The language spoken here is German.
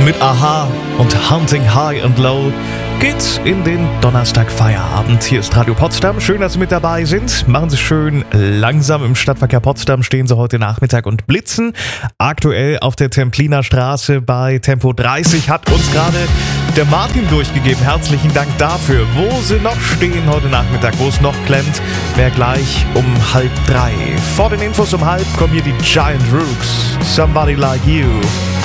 mit Aha und Hunting High and Low geht's in den Donnerstag-Feierabend. Hier ist Radio Potsdam. Schön, dass Sie mit dabei sind. Machen Sie schön langsam. Im Stadtverkehr Potsdam stehen Sie heute Nachmittag und blitzen. Aktuell auf der Templiner Straße bei Tempo 30 hat uns gerade der Martin durchgegeben. Herzlichen Dank dafür. Wo Sie noch stehen heute Nachmittag, wo es noch klemmt, wäre gleich um 2:30. Vor den Infos um 2:30 kommen hier die Giant Rooks. Somebody Like You.